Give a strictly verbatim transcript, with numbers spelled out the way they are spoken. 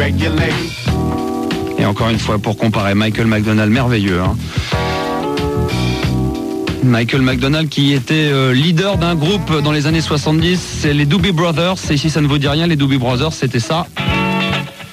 Et encore une fois, pour comparer, Michael McDonald, merveilleux. Hein. Michael McDonald qui était euh, leader d'un groupe dans les années soixante-dix, c'est les Doobie Brothers. Et si ça ne vous dit rien, les Doobie Brothers, c'était ça.